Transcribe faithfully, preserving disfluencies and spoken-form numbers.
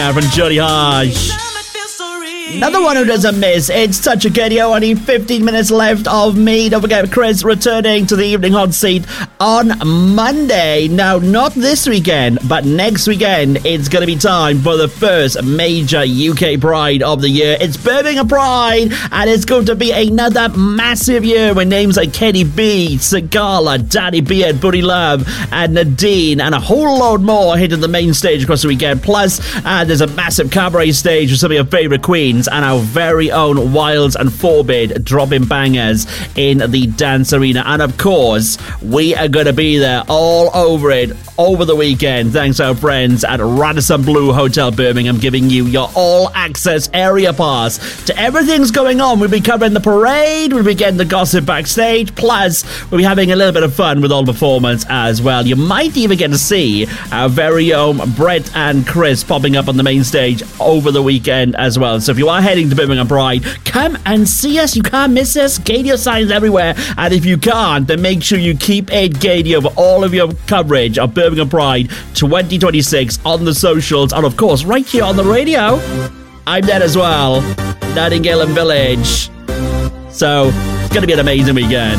From Jody Hodge. Another one who doesn't miss. It's Such a Good Yo. Only fifteen minutes left of me. Don't forget Chris returning to the Evening Hot Seat on Monday. Now, not this weekend, but next weekend, it's going to be time for the first major U K Pride of the year. It's Birmingham Pride, and it's going to be another massive year with names like Kenny B, Sagala, Danny Beard, Buddy Love, and Nadine, and a whole load more hitting the main stage across the weekend. Plus, uh, there's a massive cabaret stage with some of your favourite queens, and our very own Wilds and Forbid dropping bangers in the dance arena. And of course, we are going to be there all over it over the weekend, thanks to our friends at Radisson Blu Hotel Birmingham, giving you your all-access area pass to everything's going on. We'll be covering the parade, we'll be getting the gossip backstage, plus we'll be having a little bit of fun with all the performance as well. You might even get to see our very own Brett and Chris popping up on the main stage over the weekend as well. So if you are heading to Birmingham Pride, come and see us. You can't miss us. Gadio signs everywhere. And if you can't, then make sure you keep it Gadio for all of your coverage of Birmingham Pride twenty twenty-six on the socials, and of course right here on the radio. I'm there as well, Nightingale and Village. So it's going to be an amazing weekend.